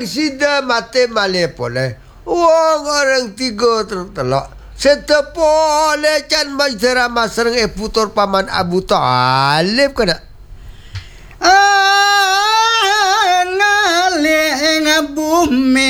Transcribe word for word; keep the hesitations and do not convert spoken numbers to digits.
sida mate male pole. Wong orang tiga terus telok. Setepole can majera masreng e putur paman Abu Talib kana. Analeng bumi